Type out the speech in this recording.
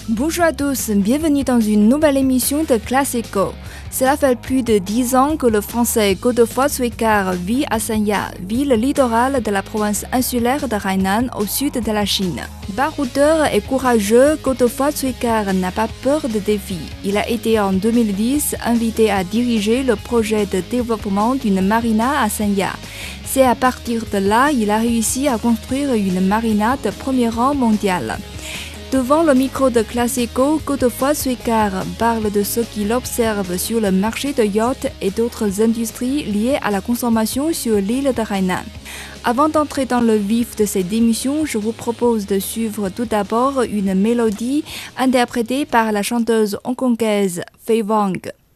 Bonjour à tous, bienvenue dans une nouvelle émission de Classico. Cela fait plus de 10 ans que le Français Godefroy Suikar vit à Sanya, ville littorale de la province insulaire de Hainan au sud de la Chine. Baroudeur et courageux, Godefroy Suikar n'a pas peur de défis. Il a été en 2010 invité à diriger le projet de développement d'une marina à Sanya. C'est à partir de là qu'il a réussi à construire une marina de premier rang mondial. Devant le micro de Classico, Godefroy Suikar parle de ce qu'il observe sur le marché de yachts et d'autres industries liées à la consommation sur l'île de Hainan. Avant d'entrer dans le vif de cette émission, je vous propose de suivre tout d'abord une mélodie interprétée par la chanteuse hongkongaise Fei Wang.